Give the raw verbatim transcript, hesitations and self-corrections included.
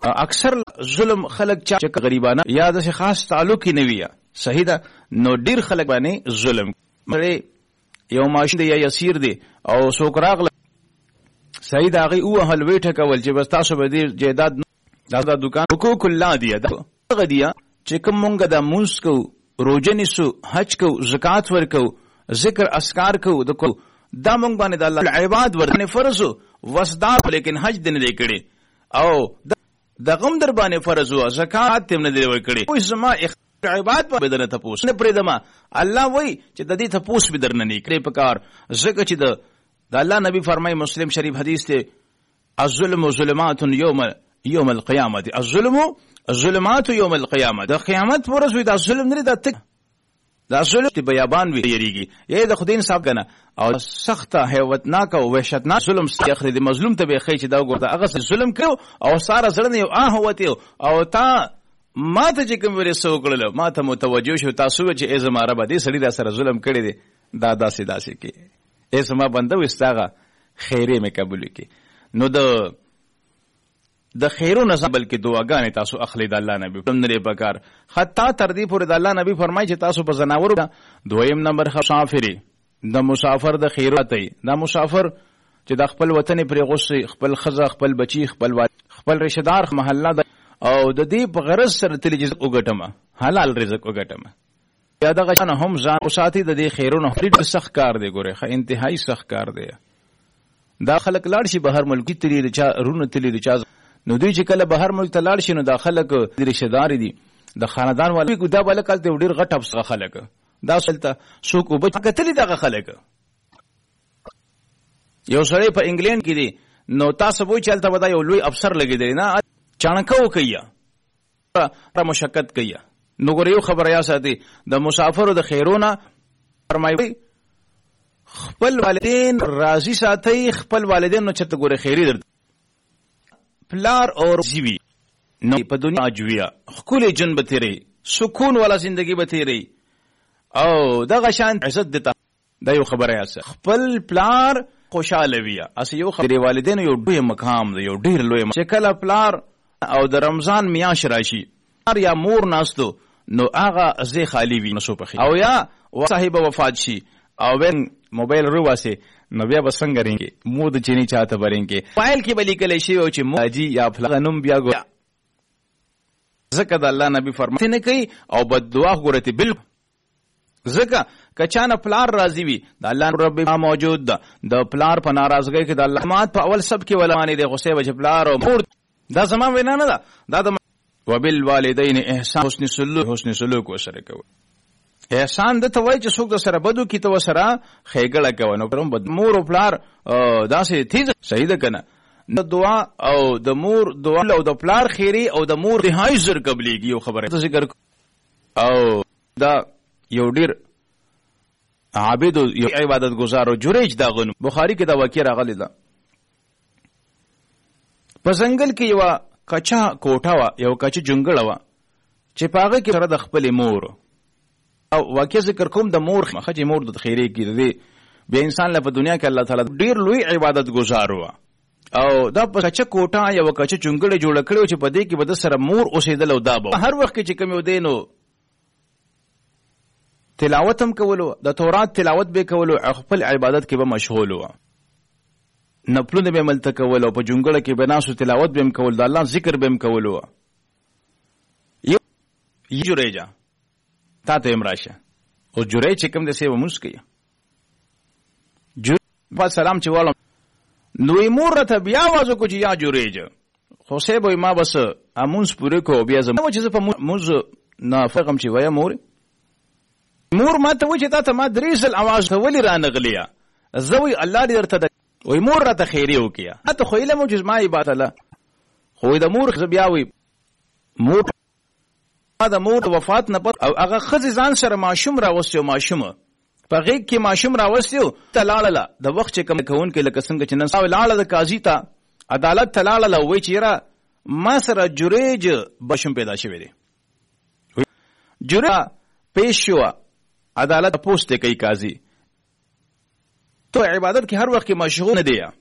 اکثر ظلم خلق چا چې غریبانه یا د خاص تعلق نه وي صحیح ده نو ډیر خلق باندې ظلم مړي یو ماشین دی یا یسیر دی او څوک راغله صحیح ده هغه او هل ویټه کول چې بس تاسو به دې جیداد دا دکان حقوق الله دی دغه دی چې کوم مونږ د مونږ کو روزه نیسو حج کو زکات ورکو ذکر اسکار کو د کو دا مونږ باندې د الله عبادت ورنه فرض وسدا لیکن حج دې نه کړي او د غم در باندې فرض او زکات تم نه دی ورکړي او زما عبادت په بدن ته پوس نه پرې دما الله وای چې د دې ته پوس به درنه نه کړي پکار زکه چې د د الله نبی فرمای مسلم شریف حدیث ته الظلم ظلمات یوم یوم القیامت الظلم الظلمات یوم القیامت د قیامت ورځ وي دا ظلم نه دا تک دا ظلم ته بیابان وی یریږي یی د خدای صاحب کنه او سخته هیوتناک او وحشتناک ظلم اخر د مظلوم ته به خی چې دا ګورته هغه ظلم کړو او ساره زړه یو آه وته او تا ما ته چې کوم ورسو کړل ما ته متوجه شو تاسو چې ای زما رب دې سړی دا سره ظلم کړی دی دا داسې داسې کې ای زما بنده وستاغه خیره مې قبول کی نو د د خیرو نه بلکې دعاګانې تاسو اخلي د الله نبی کوم نه پکار حتی تر دې پورې د الله نبی فرمایي چې تاسو په زناورو دویم نمبر مسافری د مسافر د خیراتي دا مسافر چې د خپل وطن پر غوسه خپل خزه خپل بچی خپل خپل رشتہ دار محله د او د دې په غرض سره تل رزق وګټم حلال رزق وګټم یا دغه نه هم ځان او ساتي د دې خیرونو ډېر سخت کار دی ګوره خه انتهایی سخت کار دی دا خلک لاړ شي بهر ملکی تری د چا رونه تلی د چا نو دوی چې کله بهر ملک ته لاړ شي نو دا خلک د رشتہ دار دي د خاندان والي کو دا بل کال ته ډېر غټ افسه خلک دا سلته څوک وبچ کتلی دغه خلک یو سړی په انګلند کې دی نو تاسو وای چلته ودا یو لوی افسر لګیدل نه چانکو کیا را مشقت کیا نو ګور یو خبر یا ساتي د مسافرو د خیرونه فرمایي خپل والدین راضی ساتي خپل والدین نو چته ګوره خیری در پلار اور زیوی نو په دنیا اجویا خپل جن به تیری سکون والا زندگی به تیری او دغه شان عزت دتا دا یو خبره یا خپل پلار خوشاله ویا اس یو خبره والدین یو ډیر مقام دی یو ډیر لوی شکل پلار او د رمضان میاش راشي یا مور ناستو نو هغه زی خالی وی نسو پخې او یا صاحب وفات شي او ون موبایل رواسه نو بیا بسنګ رینګي مو د چینی چاته برینګي فایل کې بلی کله شی او چې ماجی یا فلغنم بیا ګو زکه د الله نبی فرمایي نه کوي او بد دعا غورته بل زکه کچانه پلار راضی وي د الله رب ما موجود ده د پلار په ناراضګۍ کې د الله مات په اول سب کې ولوانې د غصه وجه پلار او مور دا زما وینا نه ده دا د وبالوالدین احسان حسن سلوک حسن سلوک وسره کوي احسان د توای چې څوک د سره بدو کی تو سره خېګړه کوي نو پرم بد مور او پلار داسې تیز صحیح ده کنه نو دعا او د مور دعا او د پلار خیری او د مور رهایی زر قبليږي یو خبره ته ذکر او دا یو ډیر عابد او عبادت گزار او جریج دا غنو بخاری کې دا واقع راغلی ده په ځنګل کې یو کچا کوټه وا یو کچا جنگل وا چې پاغه کې سره د خپل مور او واقع ذکر کوم د مور مخه چې مور د خیری کې دی به انسان له په دنیا کې الله تعالی ډیر لوی عبادت گزار وا او دا په کچا کوټه یو کچا جنگل جوړ کړو چې په دې کې بده سره مور اوسېدل او دا به هر وخت چې کوم یو دینو تلاوت هم کولو د تورات تلاوت به کولو خپل عبادت کې به مشغول و نفلونه به ملته کول او په جونګړه کې به ناسو تلاوت به هم کول د الله ذکر به هم کولو یو جوړېجا تا ته امراشه او جوړې چې کوم د سیو مسکی جو په سلام چې والو نو مور ته بیا وازو کو چې یا جوړېجا خو سه به ما بس امونس پوره کو بیا زما چې په موز نه فقم چې وای مور مور ما ته وجه تا ته ما دریسل आवाज ته ولی را نغلیا زوی الله دې درته وای مور را ته خیری وکیا ته خو علم جزما عبادت الله خو د مور خبياوي مور دا مور وفات نه پر او هغه خزي ځان سره ماشوم را وسیو ماشوم په غیږ کې ماشوم را وسیو تلاله د وخت چې کوم کون کې لکه څنګه چې نن ساو لاله د قاضي ته عدالت تلاله وای چیرې ما سره جوړېج بشم پیدا شوی دی جوړه پېښوا عدالت پوسټ کوي قاضي تو عبادت کې هر وخت کې مشغول نه دی